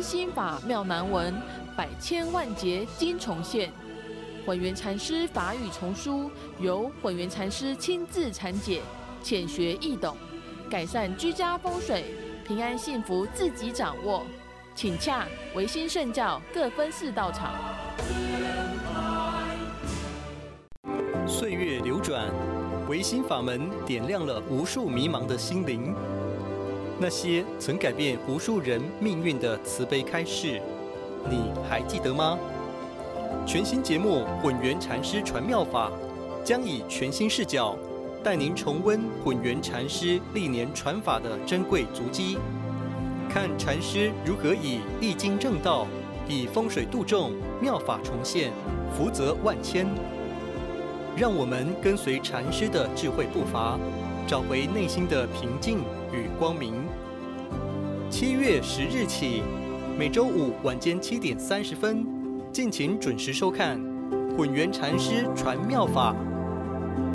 心法妙难文，百千万劫经重现。混元禅师法语丛书由混元禅师亲自阐解，浅学易懂，改善居家风水，平安幸福自己掌握。请洽维新圣教各分寺道场。 岁月流转，维新法门点亮了无数迷茫的心灵。那些曾改变无数人命运的慈悲开示，你还记得吗？全新节目《混元禅师传妙法》将以全新视角，带您重温混元禅师历年传法的珍贵足迹，看禅师如何以易经正道，以风水度众，妙法重现，福泽万千。让我们跟随禅师的智慧步伐，找回内心的平静与光明。7月10日起，每周五晚间7点30分，敬请准时收看《混元禅师传妙法》。